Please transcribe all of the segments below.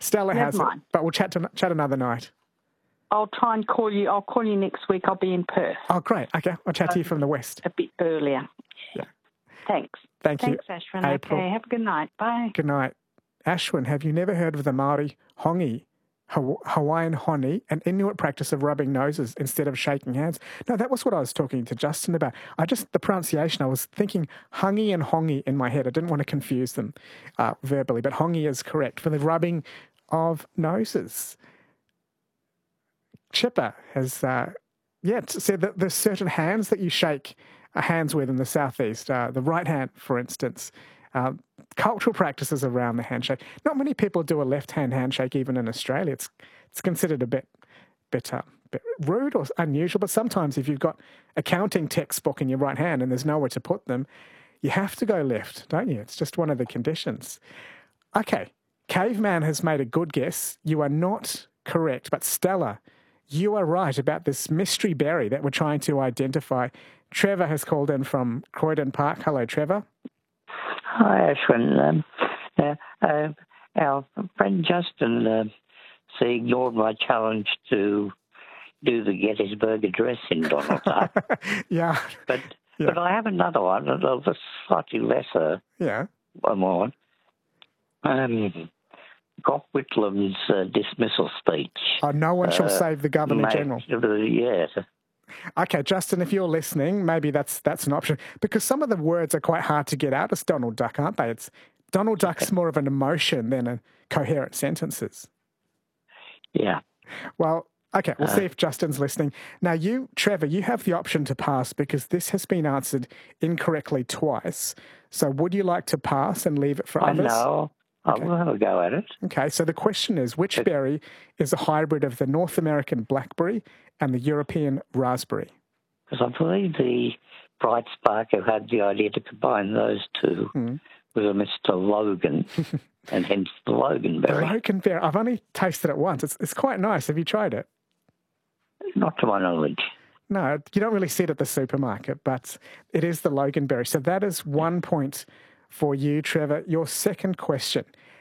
Stella Never has mind. it, but we'll chat another night. I'll try and call you. I'll call you next week. I'll be in Perth. Oh, great. Okay, I'll chat to you from the west. A bit earlier. Yeah. Thanks. Thank you. Thanks, Ashwin. April. Okay, have a good night. Bye. Good night. Ashwin, have you never heard of the Māori hongi, Hawaiian honi, an Inuit practice of rubbing noses instead of shaking hands? No, that was what I was talking to Justin about. The pronunciation, I was thinking hungi and hongi in my head. I didn't want to confuse them verbally, but hongi is correct for the rubbing of noses. Chipper has said that there's certain hands that you shake hands with in the southeast. The right hand, for instance. Cultural practices around the handshake. Not many people do a left-hand handshake, even in Australia. It's considered a bit rude or unusual. But sometimes, if you've got a counting textbook in your right hand and there's nowhere to put them, you have to go left, don't you? It's just one of the conditions. Okay, Caveman has made a good guess. You are not correct, but Stella, you are right about this mystery berry that we're trying to identify. Trevor has called in from Croydon Park. Hello, Trevor. Hi, Ashwin. Our friend Justin ignored my challenge to do the Gettysburg Address in Donald Duck. Yeah. But I have another one, a slightly lesser one. Gough Whitlam's dismissal speech. Oh, no one shall save the Governor-General. Yes. Okay, Justin, if you're listening, maybe that's an option. Because some of the words are quite hard to get out as Donald Duck, aren't they? Donald Duck's more of an emotion than a coherent sentences. Yeah. Well, okay, we'll see if Justin's listening. Now, you, Trevor, you have the option to pass because this has been answered incorrectly twice. So would you like to pass and leave it for others? No. Okay. I will have a go at it. Okay, so the question is, which berry is a hybrid of the North American blackberry and the European raspberry? Because I believe the Bright Spark who had the idea to combine those two was a Mr. Logan, and hence the Loganberry. The Loganberry. I've only tasted it once. It's quite nice. Have you tried it? Not to my knowledge. No, you don't really see it at the supermarket, but it is the Loganberry. So that is 1 point for you, Trevor. Your second question.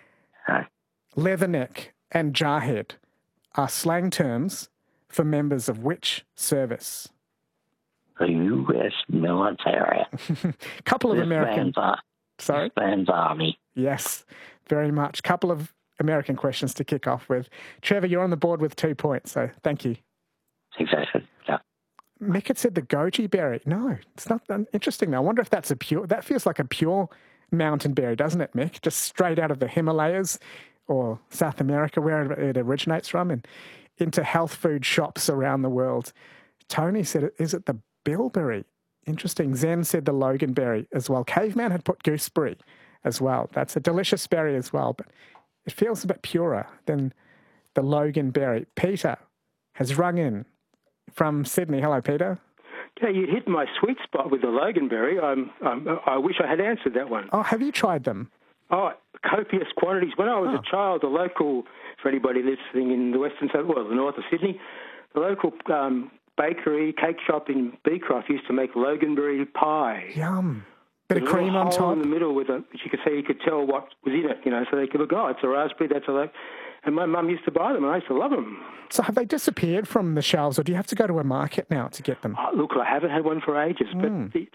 Leatherneck and jarhead are slang terms for members of which service? The U.S. military. Couple of American... This man's army. Yes, very much. Couple of American questions to kick off with. Trevor, you're on the board with 2 points, so thank you. Exactly. Yeah. Mick had said the goji berry. No, it's not interesting. Now, I wonder if that's that feels like a pure mountain berry, doesn't it, Mick? Just straight out of the Himalayas or South America, where it originates from, and into health food shops around the world. Tony said, is it the bilberry? Interesting. Zen said the Loganberry as well. Caveman had put gooseberry as well. That's a delicious berry as well, but it feels a bit purer than the Loganberry. Peter has rung in from Sydney. Hello, Peter. Yeah, you hit my sweet spot with the Loganberry. I wish I had answered that one. Oh, have you tried them? Oh, copious quantities. When I was a child, the local, for anybody listening in the western side, well, the north of Sydney, the local bakery, cake shop in Beecroft used to make Loganberry pie. Yum. Bit of cream on top. In the middle which you could say, you could tell what was in it, so they could look, it's a raspberry, that's a and my mum used to buy them, and I used to love them. So have they disappeared from the shelves, or do you have to go to a market now to get them? Look, I haven't had one for ages, but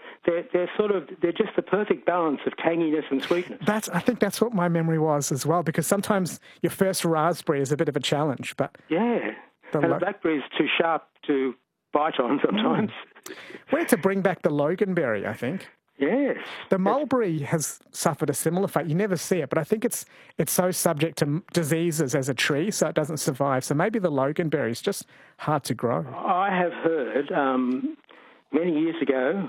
they're just the perfect balance of tanginess and sweetness. I think that's what my memory was as well, because sometimes your first raspberry is a bit of a challenge, but... Yeah, and the blackberry is too sharp to bite on sometimes. We need to bring back the Loganberry, I think. Yes. The mulberry has suffered a similar fate. You never see it, but I think it's so subject to diseases as a tree, so it doesn't survive. So maybe the Loganberry is just hard to grow. I have heard many years ago,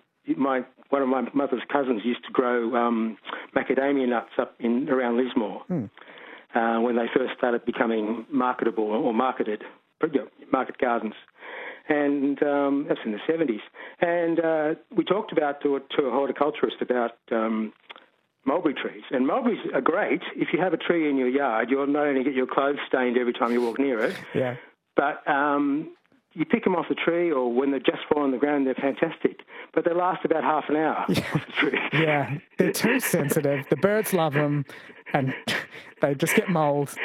one of my mother's cousins used to grow macadamia nuts up around Lismore when they first started becoming marketable or market gardens. And that's in the 70s. And we talked about to a horticulturist about mulberry trees. And mulberries are great. If you have a tree in your yard, you'll not only get your clothes stained every time you walk near it, but you pick them off the tree, or when they just fall on the ground, they're fantastic. But they last about half an hour off the tree. Yeah, they're too sensitive. The birds love them, and they just get mould.